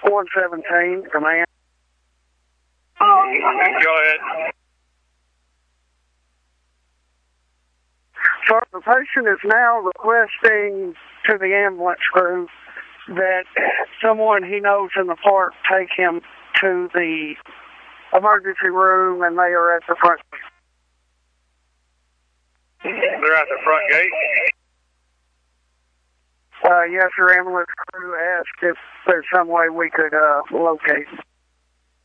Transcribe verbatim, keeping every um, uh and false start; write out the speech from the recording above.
one seventeen, command. Go ahead. So the patient is now requesting to the ambulance crew that someone he knows in the park take him to the emergency room, and they are at the front. They're at the front gate? Uh, yes, your ambulance crew asked if there's some way we could uh, locate.